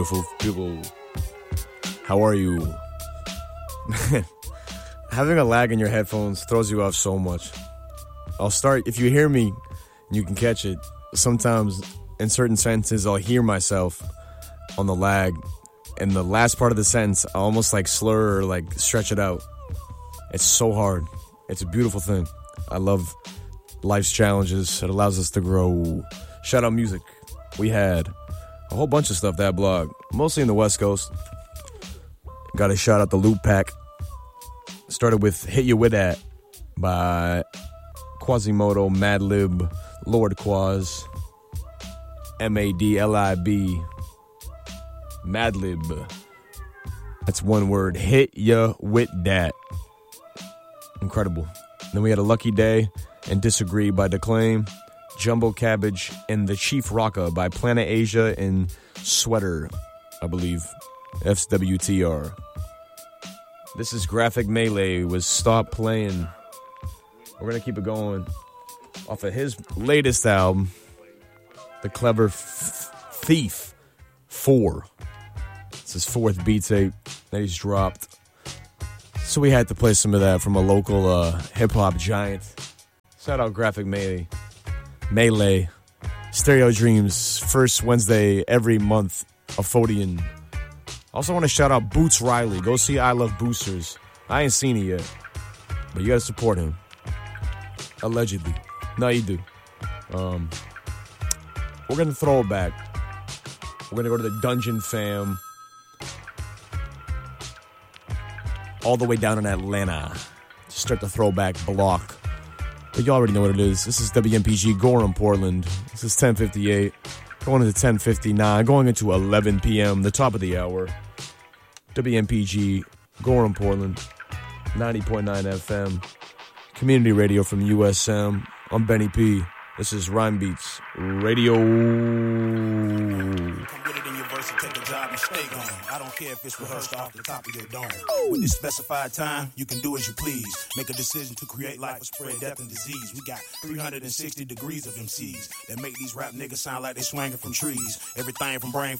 Beautiful people, how are you? Having a lag in your headphones throws you off so much. I'll start, if you hear me, you can catch it. Sometimes in certain sentences, I'll hear myself on the lag. And the last part of the sentence, I almost like slur or like stretch it out. It's so hard. It's a beautiful thing. I love life's challenges. It allows us to grow. Shout out music. We had a whole bunch of stuff that blog, mostly in the West Coast. Got to shout out the Loop Pack. Started with Hit You With That by Quasimodo, Madlib, Lord Quaz, Madlib, Madlib. That's one word. Hit Ya With Dat. Incredible. Then we had A Lucky Day and Disagree by Declaim, Jumbo Cabbage, and The Chief Rocka by Planet Asia and Sweater, I believe. SWTR. This is Graphic Melee with Stop Playing. We're going to keep it going off of his latest album, The Clever Thief 4. It's his fourth beat tape that he's dropped. So we had to play some of that from a local hip-hop giant. Shout out Graphic Melee. Stereo Dreams, first Wednesday every month, Afodian. Also want to shout out Boots Riley. Go see I Love Boosters. I ain't seen it yet, but you got to support him. Allegedly. No, you do. We're going to throw it back. We're going to go to the Dungeon Fam. All the way down in Atlanta. Start the throwback block. But you already know what it is. This is WMPG Gorham, Portland. This is 10:58. Going into 10:59. Going into 11 p.m. The top of the hour. WMPG Gorham, Portland. 90.9 FM. Community radio from USM. I'm Benny P. This is Rhyme Beats Radio. Take a job and stay gone. I don't care if it's rehearsed off the top of your dome. With this specified time, you can do as you please. Make a decision to create life or spread death and disease. We got 360 degrees of MCs that make these rap niggas sound like they swinging from trees. Everything from brain